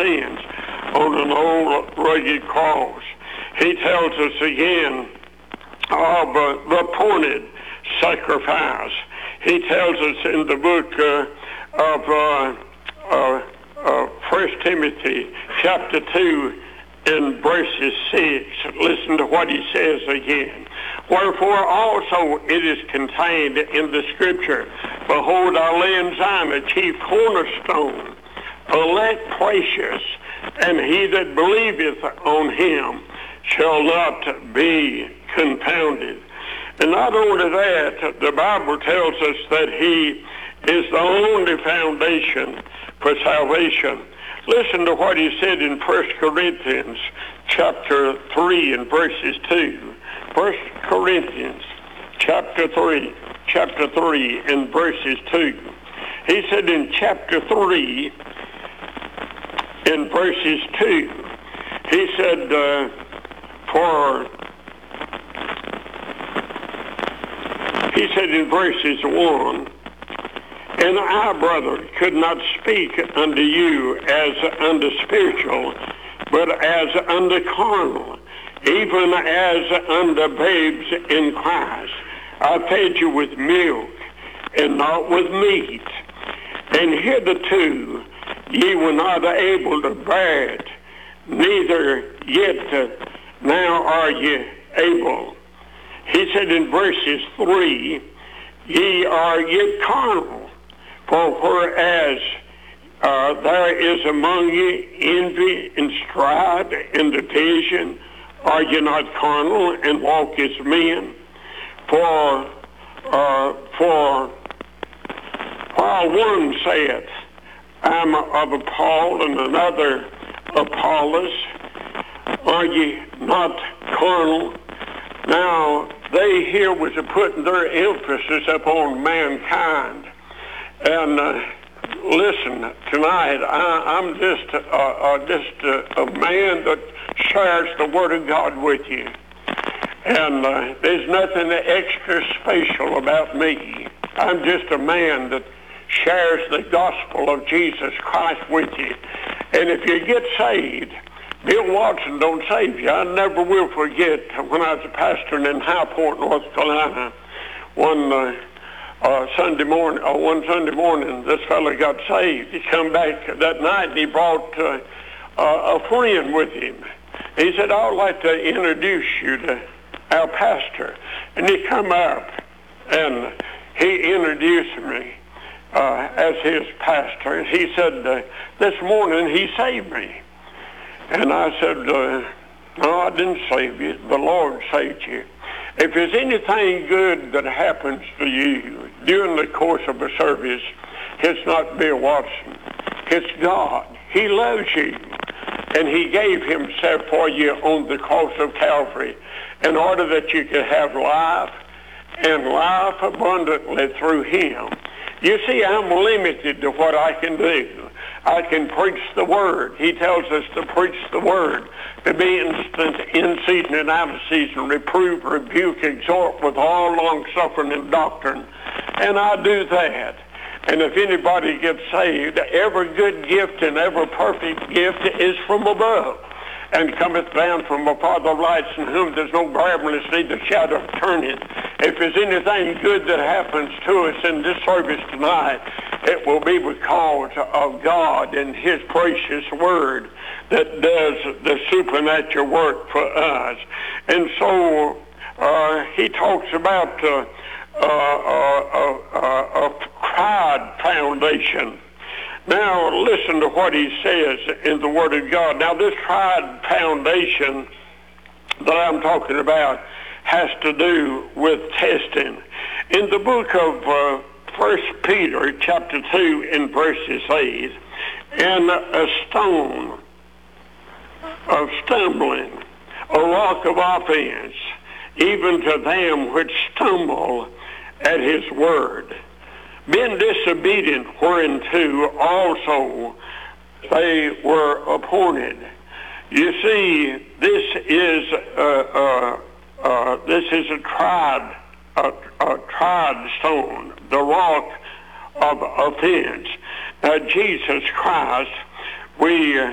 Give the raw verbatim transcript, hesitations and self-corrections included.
sins on an old rugged cross. He tells us again of uh, the appointed sacrifice. He tells us in the book uh, of uh, uh, uh, First Timothy chapter two in verses six. Listen to what he says again. Wherefore also it is contained in the scripture, behold, I lay in Zion a chief cornerstone, elect precious, and he that believeth on him shall not be confounded. And not only that, the Bible tells us that he is the only foundation for salvation. Listen to what he said in First Corinthians chapter three and verses two. First Corinthians chapter three, chapter three and verses two. He said in chapter three in verses two, he said, uh, for, he said in verses one, and I, brother, could not speak unto you as unto spiritual, but as unto carnal, even as unto babes in Christ. I fed you with milk and not with meat. And hitherto ye were not able to bear it, neither yet uh, now are ye able. He said in verses three, ye are yet carnal. For whereas uh, there is among you envy and strife and division, are you not carnal and walk as men? For uh, for while one saith, I'm of Paul, and another Apollos, are ye not carnal? Now they here was putting their emphasis upon mankind. And uh, listen, tonight I, I'm just uh, uh, just uh, a man that shares the Word of God with you. And uh, there's nothing extra special about me. I'm just a man that shares the gospel of Jesus Christ with you. And if you get saved, Bill Watson don't save you. I never will forget when I was a pastor in High Point, North Carolina, one uh, Uh, Sunday morning, uh, one Sunday morning, this fellow got saved. He come back that night and he brought uh, uh, a friend with him. He said, I would like to introduce you to our pastor. And he come up and he introduced me uh, as his pastor. And he said, uh, this morning he saved me. And I said, uh, no, I didn't save you. The Lord saved you. If there's anything good that happens to you during the course of a service, it's not Bill Watson. It's God. He loves you. And he gave himself for you on the cross of Calvary in order that you could have life and life abundantly through him. You see, I'm limited to what I can do. I can preach the word. He tells us to preach the word, to be instant, in season and out of season, reprove, rebuke, exhort with all long-suffering and doctrine. And I do that. And if anybody gets saved, every good gift and every perfect gift is from above, and cometh down from a Father of lights, in whom there's no blameless, neither shadow of turning. If there's anything good that happens to us in this service tonight, it will be because of God and his precious word that does the supernatural work for us. And so uh, he talks about uh, uh, uh, uh, a tried foundation. Now listen to what he says in the Word of God. Now this tried foundation that I'm talking about has to do with testing. In the book of uh, First Peter chapter two in verses eight, and a stone of stumbling, a rock of offense, even to them which stumble at his word, being disobedient whereunto also they were appointed. You see, this is uh, uh, uh, this is a tried a, a tried stone, the rock of offense. Uh, Jesus Christ, we. Uh,